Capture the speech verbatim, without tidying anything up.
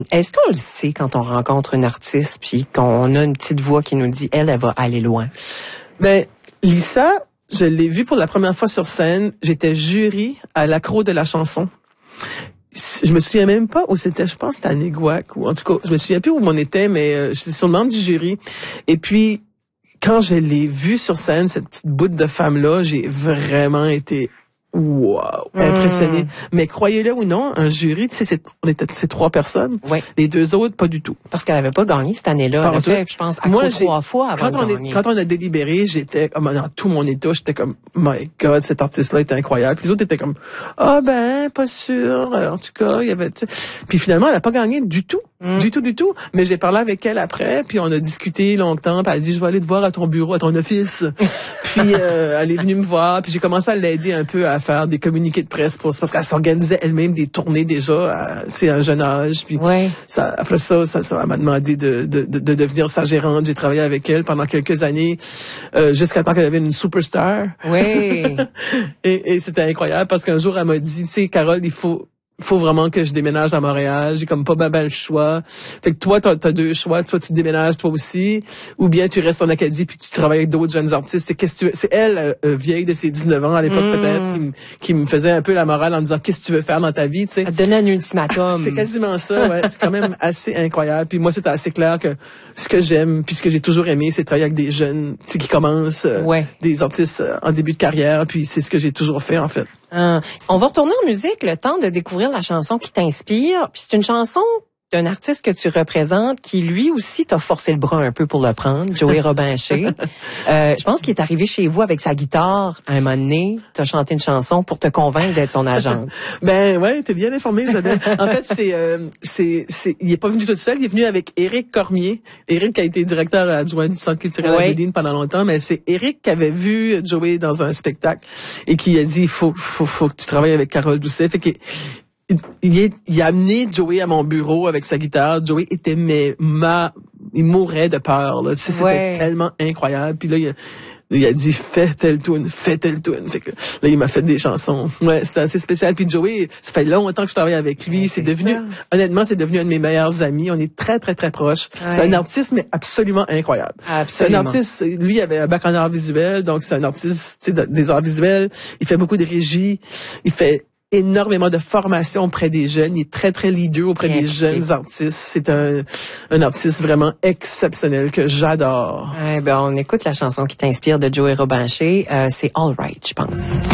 Est-ce qu'on le sait quand on rencontre une artiste puis qu'on a une petite voix qui nous dit, elle, elle va aller loin? Ben, Lisa, je l'ai vue pour la première fois sur scène. J'étais jury à l'accro de la chanson. Je me souviens même pas où c'était, je pense que c'était à Néguac, ou en tout cas, je me souviens plus où on était, mais euh, j'étais sur le membre du jury. Et puis, quand je l'ai vue sur scène, cette petite boute de femme-là, j'ai vraiment été wow, impressionné. Mmh. Mais croyez-le ou non, un jury, tu sais, c'est, on était ces trois personnes. Ouais. Les deux autres, pas du tout. Parce qu'elle avait pas gagné cette année-là. Elle a fait, je pense, à Moi, trois fois avant quand on de gagner. Est, quand on a délibéré, j'étais comme dans tout mon état, j'étais comme, my God, cet artiste-là était incroyable. Puis les autres étaient comme, ah oh, ben, pas sûr. En tout cas, il y avait, tu sais. Puis finalement, elle a pas gagné du tout. Mm. Du tout, du tout. Mais j'ai parlé avec elle après, puis on a discuté longtemps, puis elle a dit, je vais aller te voir à ton bureau, à ton office. Puis euh, elle est venue me voir, puis j'ai commencé à l'aider un peu à faire des communiqués de presse pour parce qu'elle s'organisait elle-même des tournées déjà, c'est un jeune âge. Puis ouais. ça, après ça, ça, ça elle m'a demandé de, de, de, de devenir sa gérante. J'ai travaillé avec elle pendant quelques années, euh, jusqu'à temps qu'elle devienne une superstar. Oui. et, et c'était incroyable parce qu'un jour elle m'a dit, tu sais, Carole, il faut faut vraiment que je déménage à Montréal. J'ai comme pas ben, ben le choix. Fait que toi, t'as, t'as deux choix. Soit tu déménages toi aussi, ou bien tu restes en Acadie puis tu travailles avec d'autres jeunes artistes. C'est qu'est-ce que tu veux? C'est elle, euh, vieille de ses dix-neuf ans à l'époque mmh. peut-être, qui, m- qui me faisait un peu la morale en disant qu'est-ce que tu veux faire dans ta vie, tu sais. Elle te donnait un ultimatum. C'est quasiment ça, ouais. C'est quand même assez incroyable. Puis moi, c'était assez clair que ce que j'aime, puis ce que j'ai toujours aimé, c'est travailler avec des jeunes, tu sais, qui commencent, euh, ouais. des artistes euh, en début de carrière. Puis c'est ce que j'ai toujours fait en fait. Hein. On va retourner en musique, le temps de découvrir la chanson qui t'inspire. Puis c'est une chanson d'un artiste que tu représentes qui, lui aussi, t'a forcé le bras un peu pour le prendre, Joey Robinché. euh, je pense qu'il est arrivé chez vous avec sa guitare à un moment donné. T'as chanté une chanson pour te convaincre d'être son agent. Ben ouais, t'es bien informé, Isabelle. En fait, c'est, euh, c'est, c'est, il est pas venu tout seul, il est venu avec Éric Cormier. Éric qui a été directeur adjoint du Centre culturel oui. Adeline pendant longtemps, mais c'est Éric qui avait vu Joey dans un spectacle et qui a dit, faut, faut, faut que tu travailles avec Carole Doucet. Fait que, Il, est, il a amené Joey à mon bureau avec sa guitare. Joey était mais ma, il mourait de peur. Là. Tu sais, ouais. C'était tellement incroyable. Puis là, il a, il a dit fais telle tune, fais telle tune. Fait que là, il m'a fait des chansons. Ouais, c'était assez spécial. Puis Joey, ça fait longtemps que je travaille avec lui. Ouais, c'est, c'est devenu, ça. honnêtement, c'est devenu un de mes meilleurs amis. On est très très très proches. Ouais. C'est un artiste mais absolument incroyable. Absolument. C'est un artiste. Lui, il avait un bac en arts visuels, donc c'est un artiste, tu sais, des arts visuels. Il fait beaucoup de régie. Il fait énormément de formation auprès des jeunes. Il est très, très leader auprès Bien des piqué. jeunes artistes. C'est un, un artiste vraiment exceptionnel que j'adore. Eh ben, on écoute la chanson qui t'inspire de Joey Robinché. Euh, c'est All Right, je pense.